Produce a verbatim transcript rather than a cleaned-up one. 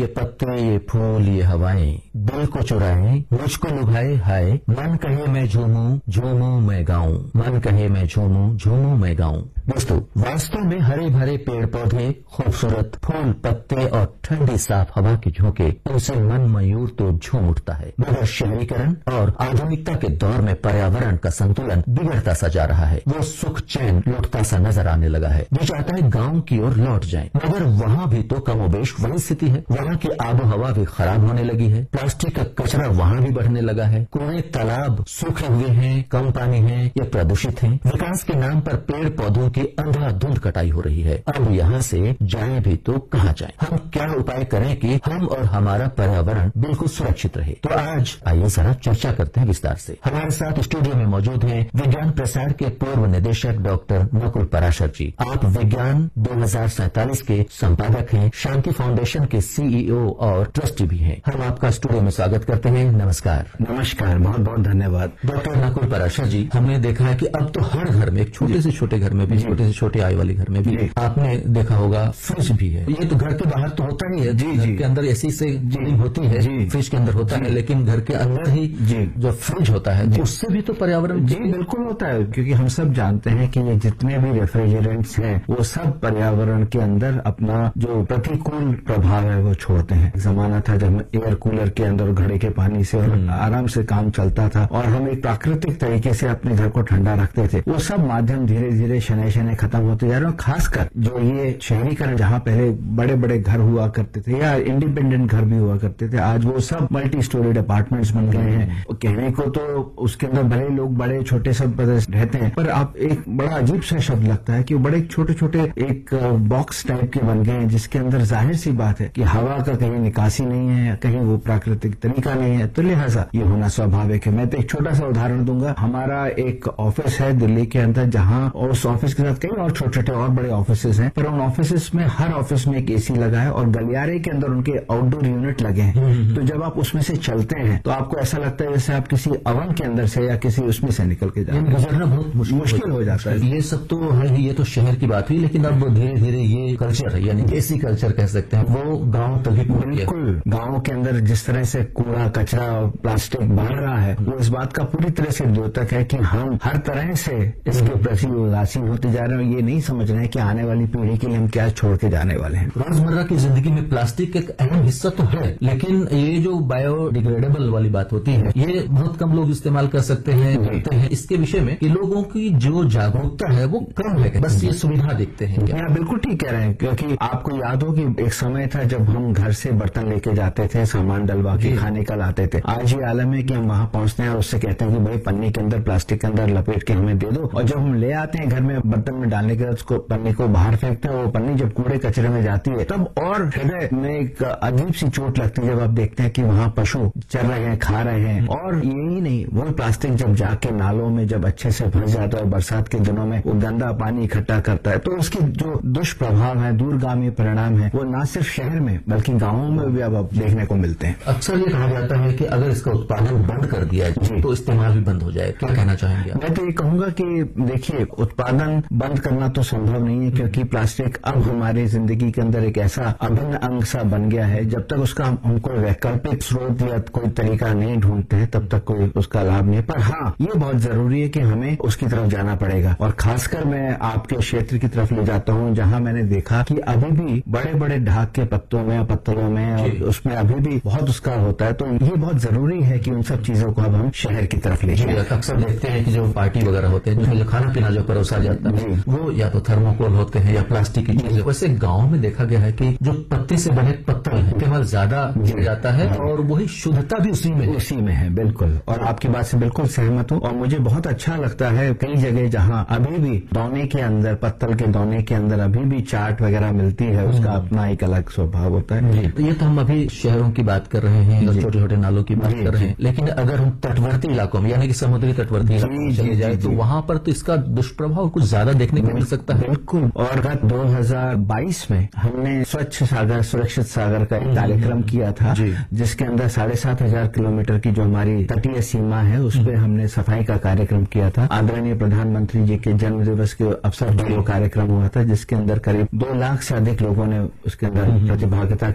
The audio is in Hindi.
ये पत्ते, ये फूल, ये हवाएं दिल को चुराए, मुझको लुभाए हाय। मन कहे मैं झूमूं, झूमूं मैं गाऊं, मन कहे मैं झूमूं, झूमूं मैं गाऊं। दोस्तों, वास्तव में हरे भरे पेड़ पौधे, खूबसूरत फूल, पत्ते और ठंडी साफ हवा के झोंके, उनसे मन मयूर तो झूम उठता है। मगर शहरीकरण और आधुनिकता के दौर में पर्यावरण का संतुलन बिगड़ता सा जा रहा है। वो सुख चैन लुटता सा नजर आने लगा है। जो चाहता है गांव की ओर लौट जाए, मगर वहां भी तो कमोबेश वही स्थिति है। वहां की आबो हवा भी खराब होने लगी है। प्लास्टिक का कचरा वहां भी बढ़ने लगा है। कुएं तालाब सूखे हुए हैं, कम पानी है या प्रदूषित है। विकास के नाम पर पेड़ पौधों की अंधाधुंध कटाई हो रही है। अब यहाँ से जाए भी तो कहाँ जाए? हम क्या उपाय करें कि हम और हमारा पर्यावरण बिल्कुल सुरक्षित रहे? तो आज आइए जरा चर्चा करते हैं विस्तार से। हमारे साथ स्टूडियो में मौजूद हैं विज्ञान प्रसार के पूर्व निदेशक डॉक्टर नकुल पराशर जी। आप विज्ञान दो हजार सैंतालीस के संपादक हैं, शांति फाउंडेशन के सीईओ और ट्रस्टी भी हैं। हम आपका स्टूडियो में स्वागत करते हैं। नमस्कार। नमस्कार, बहुत बहुत धन्यवाद। डॉक्टर नकुल पराशर जी, हमने देखा है कि अब तो हर घर में, छोटे से छोटे घर में भी, छोटे से छोटे आय वाले घर में भी आपने देखा होगा फ्रिज भी है। ये तो घर के बाहर तो होता ही है, जी जी, के अंदर एसी से कूलिंग होती है, फ्रिज के अंदर होता है, लेकिन घर के अंदर ही जो फ्रिज होता है उससे भी तो पर्यावरण जी बिल्कुल होता है। क्योंकि हम सब जानते हैं कि ये जितने भी रेफ्रिजरेंट्स हैं वो सब पर्यावरण के अंदर अपना जो प्रतिकूल प्रभाव है वो छोड़ते हैं। जमाना था जब एयर कूलर के अंदर घड़े के पानी से और आराम से काम चलता था और हम एक प्राकृतिक तरीके से अपने घर को ठंडा रखते थे। वो सब माध्यम धीरे धीरे शनै शनै खत्म होते जा रहे हैं। खासकर जो ये शहरीकरण, जहाँ पहले बड़े बड़े घर हुआ करते थे या इंडिपेंडेंट घर भी हुआ करते थे, आज वो सब मल्टी स्टोरीड अपार्टमेंट्स बन गए हैं। कहने को तो उसके अंदर भले लोग बड़े छोटे सब रहते हैं, पर आप एक बड़ा अजीब सा शब्द लगता है कि वो बड़े छोटे छोटे एक बॉक्स टाइप के बन गए हैं, जिसके अंदर जाहिर सी बात है कि हवा का कहीं निकासी नहीं है, कहीं वो प्राकृतिक तरीका नहीं है, तो लिहाजा ये होना स्वाभाविक है। मैं तो एक छोटा सा उदाहरण दूंगा। हमारा एक ऑफिस है दिल्ली के अंदर, जहां और उस ऑफिस के साथ कई और छोटे छोटे और बड़े ऑफिस हैं, पर उन ऑफिस में हर ऑफिस में एक एसी लगा है और गलियारे के अंदर उनके आउटडोर यूनिट लगे हैं। तो जब आप उसमें से चलते हैं तो आपको ऐसा लगता है जैसे आप किसी अवन के अंदर से या किसी उसमें से निकल के जा रहे हैं। गुजरना बहुत मुश्किल हो जाता है। ये सब तो है, ये तो शहर की बात हुई, लेकिन अब धीरे धीरे ये कल्चर है, यानी एसी कल्चर कह सकते हैं, वो गांव तक बिल्कुल। गांव के अंदर जिस तरह से कूड़ा कचरा और प्लास्टिक बढ़ रहा है, वो इस बात का पूरी तरह से द्योतक है कि हम हर तरह से इसके प्रति उदासीन होते जा रहे हैं। ये नहीं समझ रहे हैं कि आने वाली पीढ़ी के लिए हम क्या छोड़ के जाने वाले हैं। रोजमर्रा की जिंदगी में प्लास्टिक एक अहम हिस्सा तो है, लेकिन ये जो बायोडिग्रेडेबल वाली बात होती है, ये बहुत कम लोग इस्तेमाल कर सकते हैं, करते हैं। इसके विषय में कि लोगों की जो जागरूकता है वो कम है, बस ये सुविधा देखते हैं। क्या बिल्कुल ठीक कह रहे हैं, क्योंकि आपको याद हो कि एक समय था जब हम घर से बर्तन लेके जाते थे, सामान डलवा के खाने का लाते थे। आज ये आलम है कि हम वहां पहुंचते हैं और उससे कहते हैं कि भाई पन्नी के अंदर, प्लास्टिक के अंदर लपेट के हमें दे दो, और जब हम ले आते हैं घर में बर्तन में डालने के बाद उसको पन्नी को बाहर फेंकते हैं। वो पन्नी जब कूड़े कचरे में जाती है तब और हृदय में एक अजीब सी चोट लगती है जब आप देखते हैं कि वहां पशु चल रहे हैं, खा रहे हैं। और यही नहीं, वो प्लास्टिक जब जाके नालों में जब अच्छे से फंस जाता है, बरसात के दिनों में वो गंदा पानी इकट्ठा करता है, तो उसके जो दुष्प्रभाव है, दूरगामी परिणाम है, वो न सिर्फ शहर में बल्कि गांवों में भी अब देखने को मिलते हैं। अक्सर ये कहा जाता है कि अगर इसका उत्पादन बंद कर दिया जाए तो इस्तेमाल भी बंद हो जाए। क्या कहना चाहेंगे? मैं तो ये कहूंगा कि देखिए, उत्पादन बंद करना तो संभव नहीं है, क्योंकि प्लास्टिक अब हमारी जिंदगी के अंदर एक ऐसा अभिन्न अंग सा बन गया है। जब तक उसका हम कोई वैकल्पिक स्रोत या कोई तरीका नहीं ढूंढते हैं तब तक कोई उसका लाभ नहीं है। पर हाँ, ये बहुत जरूरी है कि हमें उसकी तरफ जाना पड़ेगा। और खासकर मैं आपके क्षेत्र की तरफ ले जाता हूँ, जहाँ मैंने देखा कि अभी भी बड़े बड़े ढाक के पत्तों में, पत्तलों में, और उसमें अभी भी बहुत उसका होता है। तो ये बहुत जरूरी है कि उन सब चीजों को अब हम शहर की तरफ ले जाए। अक्सर देखते हैं कि जो पार्टी वगैरह होते हैं, जिसमें जो खाना पीना जो परोसा जाता है, वो या तो थर्मोकोल होते हैं या प्लास्टिक की चीजें। वैसे गाँव में देखा गया है कि जो पत्ते से बने पत्तल है, इस्तेमाल ज्यादा जाता है और वही शुद्धता भी उसी में उसी में है। बिल्कुल, और आपकी बात से बिल्कुल सहमत हूँ। और मुझे बहुत अच्छा लगता है कई जगह जहाँ अभी भी दौने के अंदर, पत्तल के दौने के अंदर अभी भी चाट वगैरह मिलती है, उसका अपना एक अलग स्वभाव होता है। तो ये तो हम अभी शहरों की बात कर रहे हैं, छोटे छोटे नालों की बात कर रहे हैं, लेकिन अगर हम तटवर्ती इलाकों में, यानी कि समुद्री तटवर्ती इलाकों में चले जाए तो वहां पर तो इसका दुष्प्रभाव कुछ ज्यादा देखने को मिल सकता है। बिल्कुल। और गत दो हजार बाईस में हमने स्वच्छ सागर, सुरक्षित सागर का एक कार्यक्रम किया था, जिसके अंदर साढ़े सात हजार किलोमीटर की जो हमारी तटीय सीमा है उस पर हमने सफाई का कार्यक्रम किया था। आदरणीय प्रधानमंत्री जी के जन्म दिवस के अवसर पर वो कार्यक्रम हुआ था, जिसके अंदर करीब दो लाख से अधिक लोगों ने उसके अंदर प्रतिभागिता